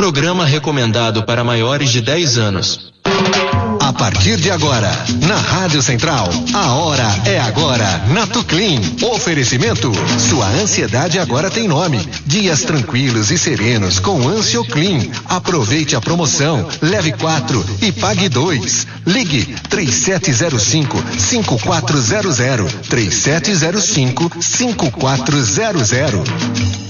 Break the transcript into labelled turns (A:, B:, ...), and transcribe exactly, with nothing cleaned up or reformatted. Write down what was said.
A: Programa recomendado para maiores de dez anos.
B: A partir de agora, na Rádio Central, a hora é agora, Natuclean. Oferecimento, sua ansiedade agora tem nome. Dias tranquilos e serenos com Ansioclean. Aproveite a promoção, leve quatro e pague dois. Ligue três sete zero cinco, cinco quatro zero zero, três sete zero cinco, cinco quatro zero zero.